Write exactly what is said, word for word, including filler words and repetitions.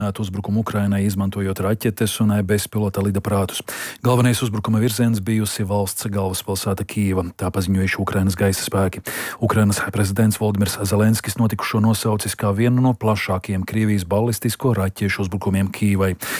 uzbrukumu Ukrainai, izmantojot raķetes un bezpilota lidaprātus. Galvenais uzbrukuma virziens bijusi valsts galvaspilsēta Kijeva, tā paziņojuši Ukrainas gaisa spēki. Ukrainas prezidents Voldimirs Zelenskis notikušo nosaucis kā vienu no plašākajiem Krievijas balistisko raķešu uzbrukumiem Kijevai.